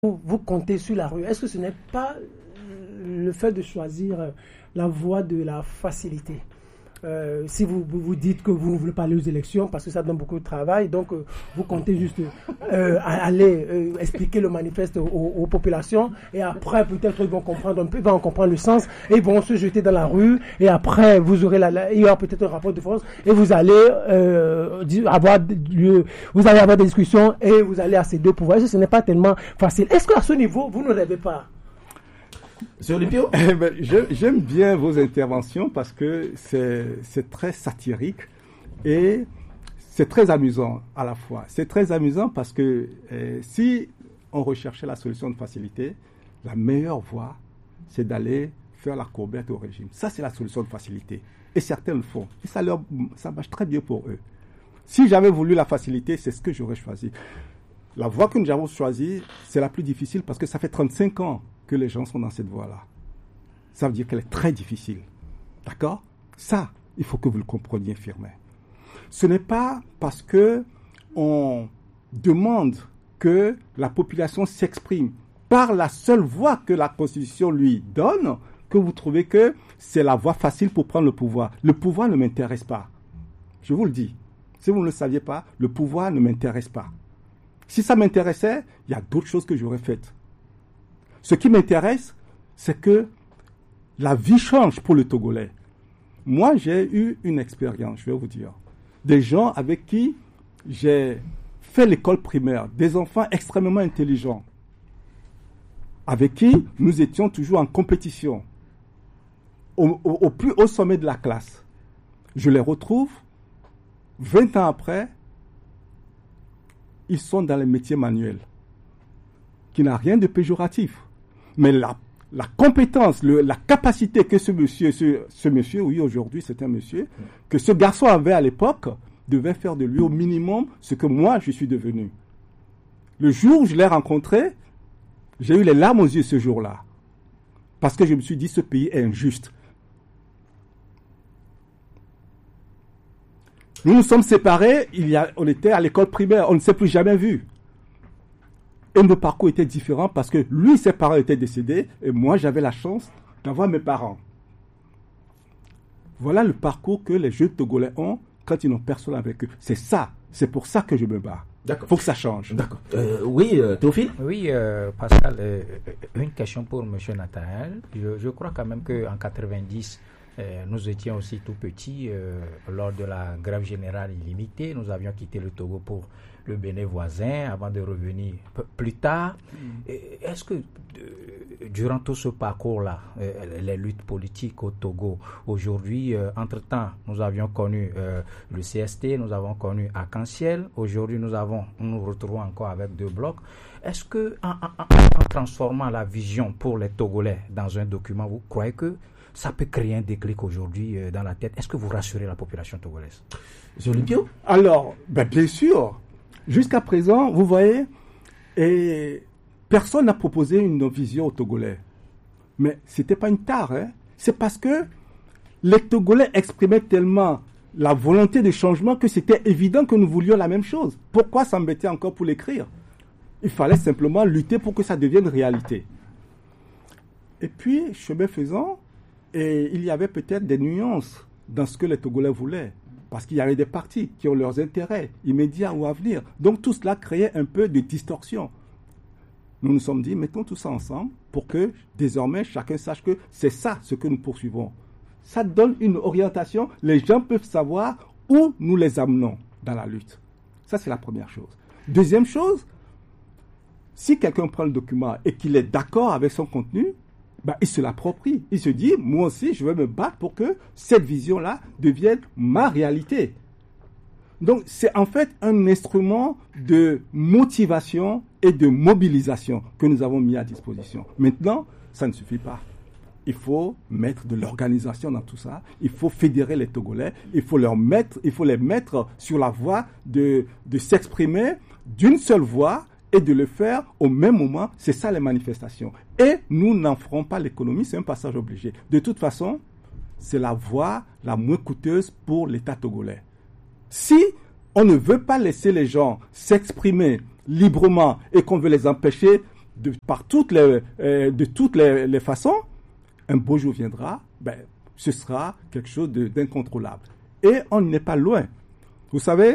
vous comptez sur la rue, est-ce que ce n'est pas le fait de choisir la voie de la facilité? Si vous dites que vous ne voulez pas aller aux élections parce que ça donne beaucoup de travail, donc vous comptez juste aller expliquer le manifeste aux populations, et après peut-être ils vont comprendre un peu, ils vont comprendre le sens et ils vont se jeter dans la rue, et après vous aurez il y aura peut-être un rapport de force et vous allez avoir des discussions et vous allez accéder au pouvoir. Ce n'est pas tellement facile. Est-ce qu'à ce niveau vous ne rêvez pas? J'aime bien vos interventions parce que c'est très satirique et c'est très amusant à la fois. C'est très amusant parce que si on recherchait la solution de facilité, la meilleure voie, c'est d'aller faire la courbette au régime. Ça, c'est la solution de facilité. Et certains le font. Et ça marche très bien pour eux. Si j'avais voulu la facilité, c'est ce que j'aurais choisi. La voie que nous avons choisie, c'est la plus difficile parce que ça fait 35 ans que les gens sont dans cette voie-là. Ça veut dire qu'elle est très difficile. D'accord? Ça, il faut que vous le compreniez, Firmin. Ce n'est pas parce que on demande que la population s'exprime par la seule voie que la Constitution lui donne que vous trouvez que c'est la voie facile pour prendre le pouvoir. Le pouvoir ne m'intéresse pas. Je vous le dis. Si vous ne le saviez pas, le pouvoir ne m'intéresse pas. Si ça m'intéressait, il y a d'autres choses que j'aurais faites. Ce qui m'intéresse, c'est que la vie change pour le Togolais. Moi, j'ai eu une expérience, je vais vous dire. Des gens avec qui j'ai fait l'école primaire, des enfants extrêmement intelligents, avec qui nous étions toujours en compétition, au plus haut sommet de la classe. Je les retrouve, 20 ans après, ils sont dans les métiers manuels, qui n'a rien de péjoratif. Mais la compétence, la capacité que ce monsieur, oui, aujourd'hui c'est un monsieur, que ce garçon avait à l'époque, devait faire de lui au minimum ce que moi je suis devenu. Le jour où je l'ai rencontré, j'ai eu les larmes aux yeux ce jour-là. Parce que je me suis dit, ce pays est injuste. Nous nous sommes séparés, on était à l'école primaire, on ne s'est plus jamais vus. Et nos parcours étaient différents parce que lui, ses parents étaient décédés et moi, j'avais la chance d'avoir mes parents. Voilà le parcours que les jeunes Togolais ont quand ils n'ont personne avec eux. C'est ça, c'est pour ça que je me bats. D'accord. Il faut que ça change. D'accord. Oui, Théophile? Oui, Pascal, une question pour M. Nathanaël. Je crois quand même qu'en 90, nous étions aussi tout petits lors de la grève générale illimitée. Nous avions quitté le Togo pour le Bénin voisin avant de revenir plus tard. Est-ce que durant tout ce parcours-là, les luttes politiques au Togo, aujourd'hui, entre-temps, nous avions connu le CST, nous avons connu Arc-en-Ciel. Aujourd'hui, nous nous retrouvons encore avec deux blocs. Est-ce que en transformant la vision pour les Togolais dans un document, vous croyez que ça peut créer un déclic aujourd'hui dans la tête? Est-ce que vous rassurez la population togolaise? Zolipio? Alors, bien sûr. Jusqu'à présent, vous voyez, personne n'a proposé une vision aux Togolais. Mais ce n'était pas une tare. C'est parce que les Togolais exprimaient tellement la volonté de changement que c'était évident que nous voulions la même chose. Pourquoi s'embêter encore pour l'écrire? Il fallait simplement lutter pour que ça devienne réalité. Et puis, chemin faisant, il y avait peut-être des nuances dans ce que les Togolais voulaient. Parce qu'il y avait des partis qui ont leurs intérêts immédiats ou à venir. Donc tout cela créait un peu de distorsion. Nous nous sommes dit, mettons tout ça ensemble pour que désormais chacun sache que c'est ça ce que nous poursuivons. Ça donne une orientation. Les gens peuvent savoir où nous les amenons dans la lutte. Ça, c'est la première chose. Deuxième chose, si quelqu'un prend le document et qu'il est d'accord avec son contenu, il se l'approprie. Il se dit, moi aussi, je vais me battre pour que cette vision-là devienne ma réalité. Donc, c'est en fait un instrument de motivation et de mobilisation que nous avons mis à disposition. Maintenant, ça ne suffit pas. Il faut mettre de l'organisation dans tout ça. Il faut fédérer les Togolais. Il faut les mettre sur la voie de s'exprimer d'une seule voix et de le faire au même moment. C'est ça les manifestations. Et nous n'en ferons pas l'économie, c'est un passage obligé. De toute façon, c'est la voie la moins coûteuse pour l'État togolais. Si on ne veut pas laisser les gens s'exprimer librement et qu'on veut les empêcher de toutes les façons, un beau jour viendra, ce sera quelque chose d'incontrôlable. Et on n'est pas loin. Vous savez,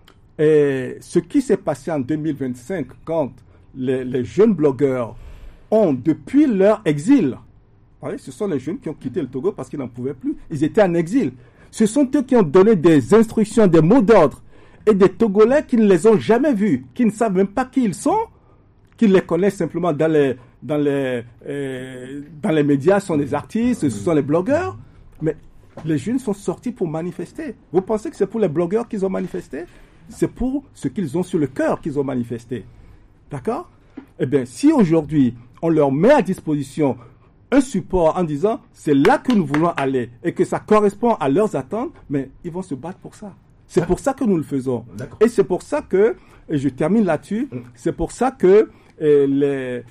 ce qui s'est passé en 2025, quand les jeunes blogueurs ont, depuis leur exil, ce sont les jeunes qui ont quitté le Togo parce qu'ils n'en pouvaient plus, ils étaient en exil. Ce sont eux qui ont donné des instructions, des mots d'ordre, et des Togolais qui ne les ont jamais vus, qui ne savent même pas qui ils sont, qui les connaissent simplement dans les médias, ce sont des artistes, ce sont les blogueurs, mais les jeunes sont sortis pour manifester. Vous pensez que c'est pour les blogueurs qu'ils ont manifesté? C'est pour ce qu'ils ont sur le cœur qu'ils ont manifesté. D'accord? Eh bien, si aujourd'hui, on leur met à disposition un support en disant c'est là que nous voulons aller et que ça correspond à leurs attentes, mais ils vont se battre pour ça. C'est pour ça que nous le faisons. D'accord. Et c'est pour ça que, et je termine là-dessus, c'est pour ça que le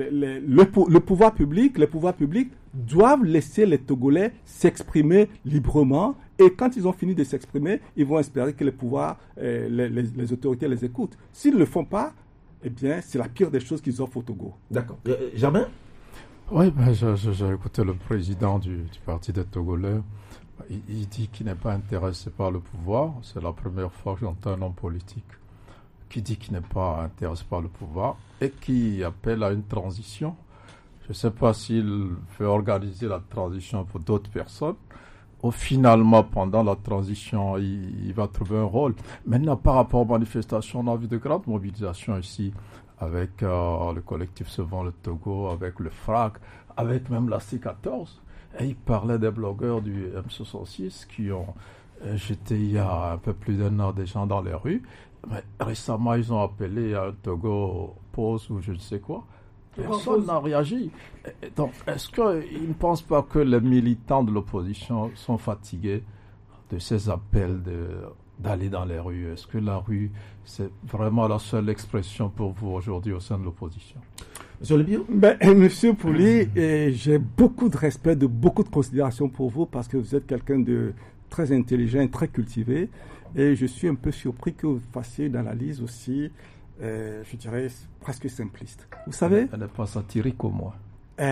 pouvoir public, les pouvoirs publics doivent laisser les Togolais s'exprimer librement, et quand ils ont fini de s'exprimer, ils vont espérer que les pouvoirs, les autorités les écoutent. S'ils ne le font pas, eh bien, c'est la pire des choses qu'ils offrent au Togo. D'accord. Germain? Oui, j'ai écouté le président du Parti des Togolais. Il dit qu'il n'est pas intéressé par le pouvoir. C'est la première fois que j'entends un homme politique qui dit qu'il n'est pas intéressé par le pouvoir et qui appelle à une transition. Je ne sais pas s'il veut organiser la transition pour d'autres personnes ou finalement, pendant la transition, il va trouver un rôle. Maintenant, par rapport aux manifestations, on a vu de grandes mobilisations ici avec le collectif Sauvons le Togo, avec le FRAC, avec même la C14. Et il parlait des blogueurs du M66 qui ont jeté il y a un peu plus d'un an des gens dans les rues. Mais récemment, ils ont appelé à un Togo pause ou je ne sais quoi. Personne n'a réagi. Donc, est-ce qu'ils ne pensent pas que les militants de l'opposition sont fatigués de ces appels d'aller dans les rues? Est-ce que la rue, c'est vraiment la seule expression pour vous aujourd'hui au sein de l'opposition? Monsieur Lebio? Monsieur Pouli, j'ai beaucoup de respect, beaucoup de considération pour vous parce que vous êtes quelqu'un de très intelligent, très cultivé. Et je suis un peu surpris que vous fassiez une analyse aussi, je dirais, presque simpliste. Vous savez? Elle n'est pas satirique au moins.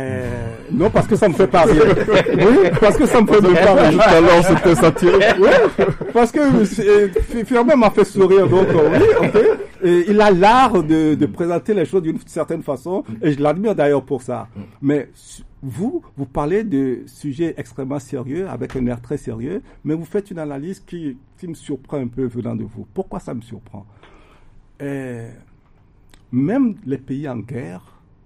Non, parce que ça me fait pas rire. Oui, parce que ça me fait pas rire. Tout à l'heure, c'était satirique. Oui, parce que Firmin m'a fait sourire, donc oui, ok. Et il a l'art de présenter les choses d'une certaine façon, et je l'admire d'ailleurs pour ça. Mais vous parlez de sujets extrêmement sérieux, avec un air très sérieux, mais vous faites une analyse qui me surprend un peu venant de vous. Pourquoi ça me surprend? Même les pays en guerre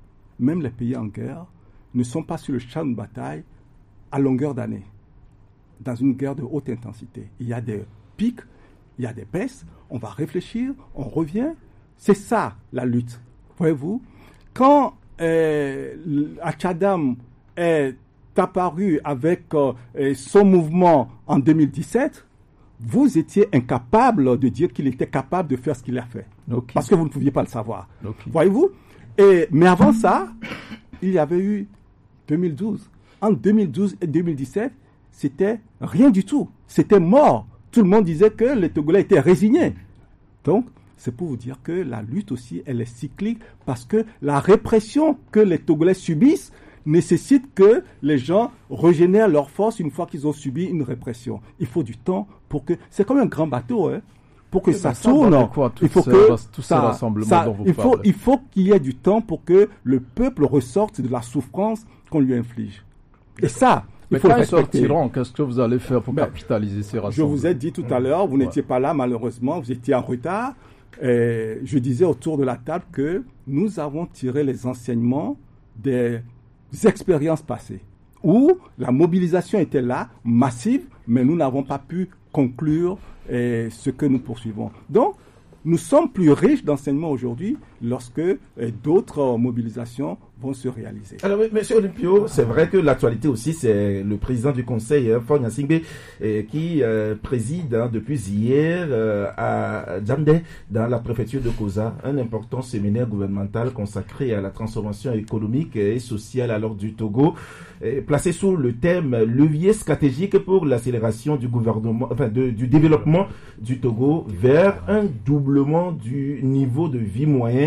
ne sont pas sur le champ de bataille à longueur d'année, dans une guerre de haute intensité. Il y a des pics, il y a des baisses, on va réfléchir, on revient. C'est ça, la lutte. Voyez-vous, quand Achadam est apparu avec son mouvement en 2017, vous étiez incapable de dire qu'il était capable de faire ce qu'il a fait. Okay. Parce que vous ne pouviez pas le savoir. Okay. Voyez-vous? Mais avant ça, il y avait eu 2012. En 2012 et 2017, c'était rien du tout. C'était mort. Tout le monde disait que les Togolais étaient résignés. Donc, c'est pour vous dire que la lutte aussi, elle est cyclique parce que la répression que les Togolais subissent nécessite que les gens régénèrent leur force une fois qu'ils ont subi une répression. Il faut du temps pour que... C'est comme un grand bateau, hein. Pour que ça tourne, il faut que il faut qu'il y ait du temps pour que le peuple ressorte de la souffrance qu'on lui inflige. Et ça, il faut le respecter. Sortiront, qu'est-ce que vous allez faire pour capitaliser ces rassemblements? Je vous ai dit tout à l'heure, vous n'étiez pas là malheureusement, vous étiez en retard. Et je disais autour de la table que nous avons tiré les enseignements des expériences passées, où la mobilisation était là, massive, mais nous n'avons pas pu conclure ce que nous poursuivons. Donc, nous sommes plus riches d'enseignements aujourd'hui lorsque d'autres mobilisations vont se réaliser. Alors, monsieur Olympio, c'est vrai que l'actualité aussi, c'est le président du conseil, Faure Gnassingbé, qui préside depuis hier à Djamdé, dans la préfecture de Koza, un important séminaire gouvernemental consacré à la transformation économique et sociale alors du Togo, placé sous le thème levier stratégique pour l'accélération du gouvernement, du développement du Togo vers un doublement du niveau de vie moyen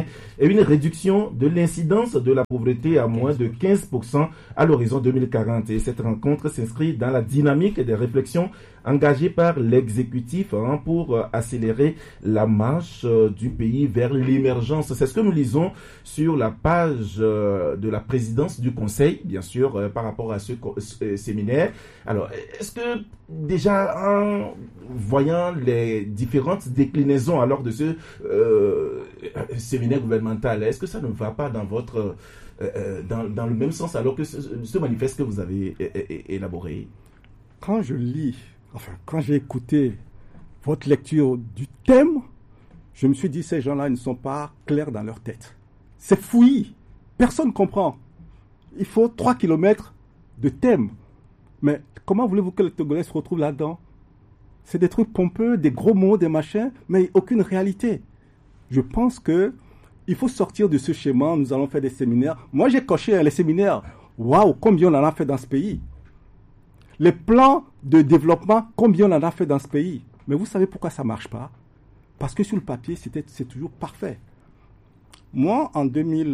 et une réduction de l'incidence de la pauvreté à moins de 15% à l'horizon 2040. Et cette rencontre s'inscrit dans la dynamique des réflexions engagées par l'exécutif pour accélérer la marche du pays vers l'émergence. C'est ce que nous lisons sur la page de la présidence du Conseil, bien sûr, par rapport à ce séminaire. Alors, est-ce que déjà, en voyant les différentes déclinaisons alors de ce séminaire gouvernemental, est-ce que ça ne va pas dans votre dans le même sens alors que ce manifeste que vous avez élaboré? Quand j'ai écouté votre lecture du thème, je me suis dit, ces gens-là ne sont pas clairs dans leur tête. C'est fouillis. Personne ne comprend. Il faut 3 kilomètres de thème. Mais comment voulez-vous que les Togolais se retrouvent là-dedans? C'est des trucs pompeux, des gros mots, des machins, mais aucune réalité. Je pense qu'il faut sortir de ce schéma. Nous allons faire des séminaires. Moi, j'ai coché les séminaires. Waouh, combien on en a fait dans ce pays? Les plans de développement, combien on en a fait dans ce pays? Mais vous savez pourquoi ça ne marche pas? Parce que sur le papier, c'est toujours parfait. Moi, en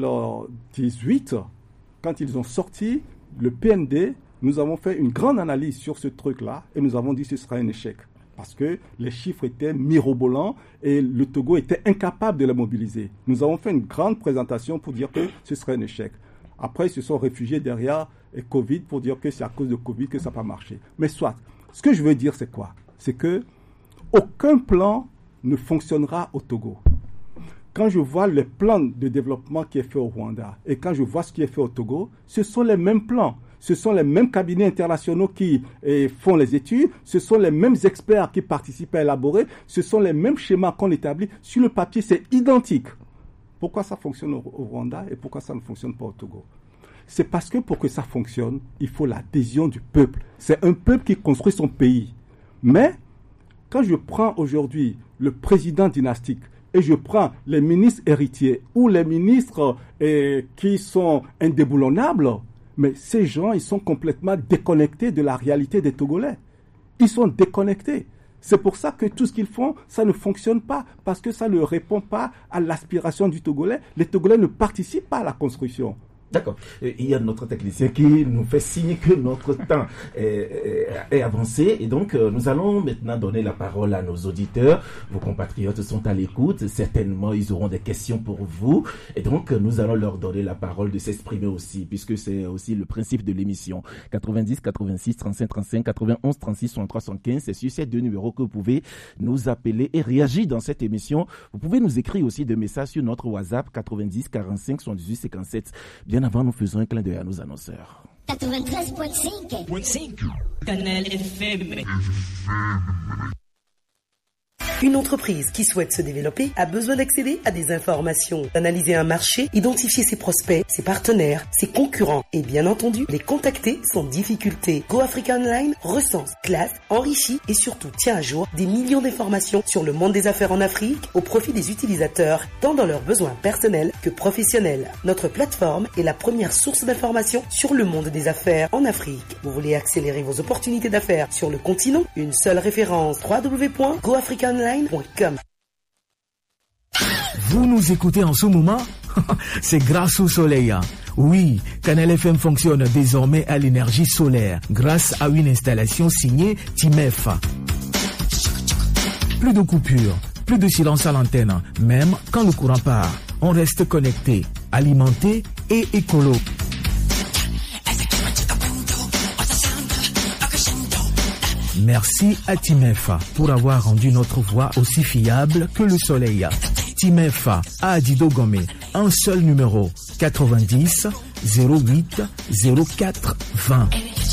2018, quand ils ont sorti le PND, nous avons fait une grande analyse sur ce truc-là et nous avons dit que ce sera un échec. Parce que les chiffres étaient mirobolants et le Togo était incapable de les mobiliser. Nous avons fait une grande présentation pour dire que ce serait un échec. Après, ils se sont réfugiés derrière Covid pour dire que c'est à cause de Covid que ça n'a pas marché. Mais soit, ce que je veux dire, c'est quoi? C'est que aucun plan ne fonctionnera au Togo. Quand je vois les plans de développement qui est fait au Rwanda et quand je vois ce qui est fait au Togo, ce sont les mêmes plans. Ce sont les mêmes cabinets internationaux qui font les études, ce sont les mêmes experts qui participent à élaborer, ce sont les mêmes schémas qu'on établit. Sur le papier, c'est identique. Pourquoi ça fonctionne au Rwanda et pourquoi ça ne fonctionne pas au Togo? C'est parce que pour que ça fonctionne, il faut l'adhésion du peuple. C'est un peuple qui construit son pays. Mais quand je prends aujourd'hui le président dynastique et je prends les ministres héritiers ou les ministres qui sont indéboulonnables, mais ces gens, ils sont complètement déconnectés de la réalité des Togolais. Ils sont déconnectés. C'est pour ça que tout ce qu'ils font, ça ne fonctionne pas, parce que ça ne répond pas à l'aspiration du Togolais. Les Togolais ne participent pas à la construction. D'accord. Il y a notre technicien qui nous fait signe que notre temps est avancé. Et donc, nous allons maintenant donner la parole à nos auditeurs. Vos compatriotes sont à l'écoute. Certainement, ils auront des questions pour vous. Et donc, nous allons leur donner la parole de s'exprimer aussi, puisque c'est aussi le principe de l'émission. 90, 86, 35, 35, 91, 36, 63, 75. C'est sur ces 2 numéros que vous pouvez nous appeler et réagir dans cette émission. Vous pouvez nous écrire aussi des messages sur notre WhatsApp 90, 45, 78, 57. Bien avant, nous faisons un clin d'œil à nos annonceurs. 93.5 Canal FM. Une entreprise qui souhaite se développer a besoin d'accéder à des informations, d'analyser un marché, identifier ses prospects, ses partenaires, ses concurrents et bien entendu les contacter sans difficulté. Go Africa Online recense, classe, enrichit et surtout tient à jour des millions d'informations sur le monde des affaires en Afrique au profit des utilisateurs, tant dans leurs besoins personnels que professionnels. Notre plateforme est la première source d'informations sur le monde des affaires en Afrique. Vous voulez accélérer vos opportunités d'affaires sur le continent? Une seule référence, www.goafricaonline.com. Vous nous écoutez en ce moment? C'est grâce au soleil. Oui, Canal FM fonctionne désormais à l'énergie solaire grâce à une installation signée Timef. Plus de coupures, plus de silence à l'antenne, même quand le courant part. On reste connecté, alimenté et écolo. Merci à Timef pour avoir rendu notre voix aussi fiable que le soleil. Timef à Adido Gomé, un seul numéro, 90 08 04 20.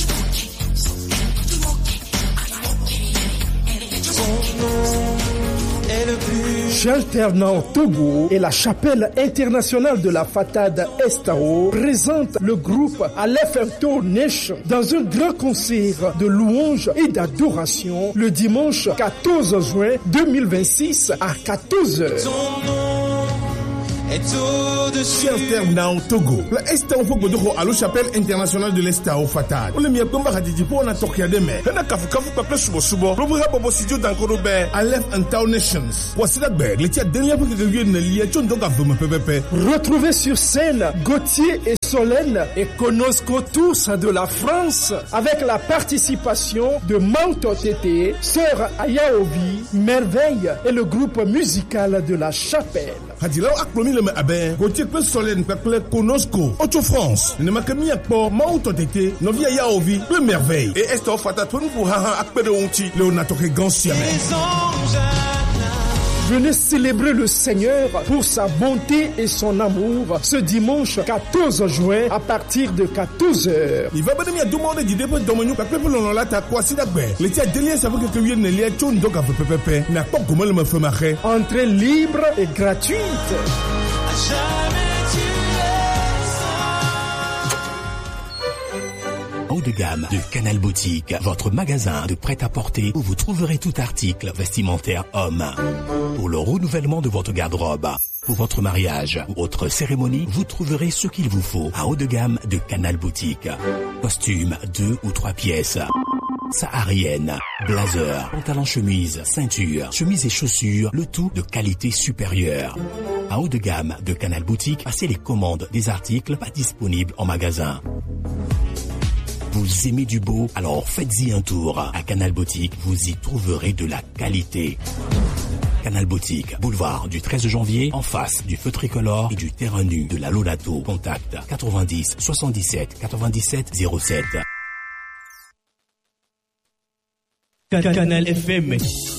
J'alternant Togo et la chapelle internationale de la Fatade Estao présente le groupe Aleph Mto Nation dans un grand concert de louanges et d'adoration le dimanche 14 juin 2026 à 14h. Chers internautes Togo, la Estao Fogodoro à la chapelle internationale de l'Estao Fatad. On le mien comme Radidi pour on a Tokia de mer. On a Kafukafu Papa Subo Subo. Provoquer Bobo Studio dans Korobe. Aleph and Town Nations. Voici la berg. Les tiens dernière fois que je viens de lier. Tu ne dois pas me PPP. Retrouvez sur scène Gauthier et Solène et Konosko tous de la France avec la participation de Mauto Tété, Sœur Ayaovi, Merveille et le groupe musical de la chapelle. Hadilao aklomi le abe, Gauthier pe Solène pe Konosko, Auto France, ne makami akpo Mauto Tété, Novi Ayaovi, pe Merveille et Estao Fata tonu pour haha akpe de onti, Leonato Gansiame. Venez célébrer le Seigneur pour sa bonté et son amour ce dimanche 14 juin à partir de 14h. Il va bien demander du dépôt de mon parce que l'on l'a ta quoi si d'accord. Les tiens délire ça veut que tu ne lié tout donc à peu n'a pas comment le me fait marrer. Entrée libre et gratuite. Haut de gamme de Canal Boutique, votre magasin de prêt-à-porter où vous trouverez tout article vestimentaire homme. Pour le renouvellement de votre garde-robe, pour votre mariage ou autre cérémonie, vous trouverez ce qu'il vous faut à haut de gamme de Canal Boutique. Costumes 2 ou 3 pièces, saharienne, blazer, pantalon chemise, ceinture, chemise et chaussures, le tout de qualité supérieure. À haut de gamme de Canal Boutique, passez les commandes des articles pas disponibles en magasin. Vous aimez du beau? Alors faites-y un tour. À Canal Boutique, vous y trouverez de la qualité. Canal Boutique, boulevard du 13 janvier, en face du feu tricolore et du terrain nu de la Lolato. Contact 90 77 97 07. Canal FM.